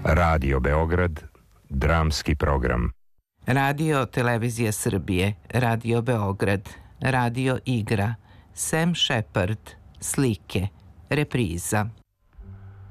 Radio Beograd, dramski program. Radio Televizija Srbije, Radio Beograd, Radio Igra, Sam Shepard, slike, repriza.